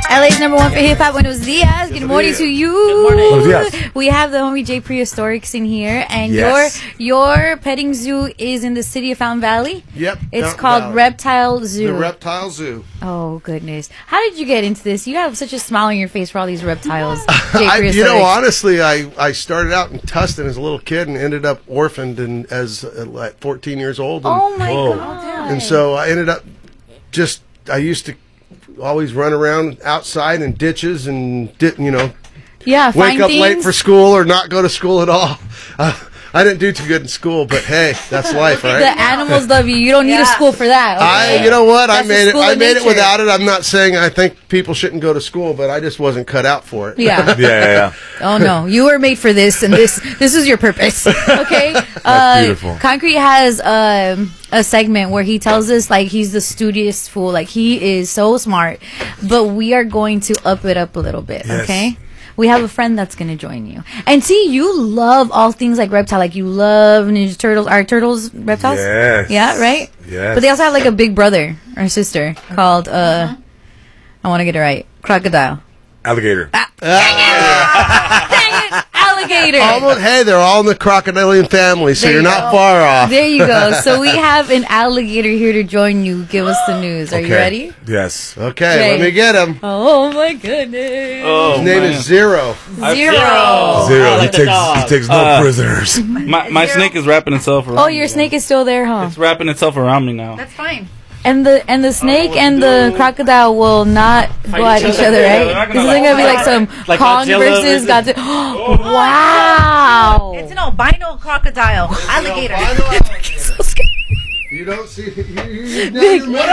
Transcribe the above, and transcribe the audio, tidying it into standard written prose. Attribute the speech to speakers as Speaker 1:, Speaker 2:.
Speaker 1: LA's number one for hip hop. Buenos dias. Good morning to you.
Speaker 2: Good morning.
Speaker 3: Buenos dias.
Speaker 1: We have the homie J Prehistorics in here, and
Speaker 3: Yes.
Speaker 1: your petting zoo is in the city of Fountain Valley.
Speaker 2: Yep.
Speaker 1: It's
Speaker 2: Fountain
Speaker 1: called
Speaker 2: Valley.
Speaker 1: Reptile Zoo.
Speaker 2: The Reptile Zoo.
Speaker 1: Oh goodness! How did you get into this? You have such a smile on your face for all these reptiles. J
Speaker 2: Honestly, I started out in Tustin as a little kid and ended up orphaned and as at 14 years old. And,
Speaker 1: Oh my
Speaker 3: Whoa.
Speaker 1: god!
Speaker 2: and so I ended up I used to always run around outside in ditches and
Speaker 1: Yeah,
Speaker 2: wake
Speaker 1: find
Speaker 2: up
Speaker 1: things.
Speaker 2: late for school or not go to school at all. I didn't do too good in school, but hey, that's life, right?
Speaker 1: The animals love you. You don't need a school for that. Okay?
Speaker 2: You know what?
Speaker 1: That's
Speaker 2: I made
Speaker 1: the
Speaker 2: it.
Speaker 1: school
Speaker 2: I
Speaker 1: of
Speaker 2: made it
Speaker 1: nature.
Speaker 2: without it. I'm not saying I think people shouldn't go to school, but I just wasn't cut out for it.
Speaker 1: Yeah.
Speaker 3: Yeah.
Speaker 1: Oh no, you were made for this, and this is your purpose. Okay.
Speaker 3: That's beautiful.
Speaker 1: Concrete has a segment where he tells us like he's the studious fool, like he is so smart, but we are going to up it up a little bit.
Speaker 3: Yes.
Speaker 1: Okay. We have a friend that's going to join you. And see, you love all things like reptile. Like, you love Ninja Turtles. Are turtles reptiles?
Speaker 3: Yes.
Speaker 1: Yeah, right?
Speaker 3: Yes.
Speaker 1: But they also have, like, a big brother or sister called, I want to get it right, crocodile.
Speaker 3: Alligator.
Speaker 1: Dang it! Alligator!
Speaker 2: Almost, hey, they're all in the crocodilian family, so
Speaker 1: There
Speaker 2: you're
Speaker 1: you
Speaker 2: not
Speaker 1: go.
Speaker 2: far off.
Speaker 1: There you go. So we have an alligator here to join you. Give us the news. Are you ready?
Speaker 3: Yes.
Speaker 2: Okay,
Speaker 1: Okay.
Speaker 2: let me get him.
Speaker 1: Oh, my goodness.
Speaker 4: Oh,
Speaker 2: His name is Zero.
Speaker 1: Zero.
Speaker 4: I like the
Speaker 3: He
Speaker 4: dog.
Speaker 3: takes no prisoners.
Speaker 4: My snake is wrapping itself around
Speaker 1: Oh,
Speaker 4: me
Speaker 1: your
Speaker 4: now.
Speaker 1: snake is still there, huh?
Speaker 4: It's wrapping itself around me now.
Speaker 1: That's fine. And the snake and the crocodile will not go at each other,
Speaker 4: Yeah,
Speaker 1: right?
Speaker 4: they're not
Speaker 1: This
Speaker 4: gonna
Speaker 1: is gonna be like some
Speaker 4: like
Speaker 1: Kong
Speaker 4: Godzilla
Speaker 1: versus
Speaker 4: versus-
Speaker 1: Godzilla. Wow!
Speaker 5: It's an albino crocodile alligator.
Speaker 1: So scary.
Speaker 2: You don't see.
Speaker 1: Big.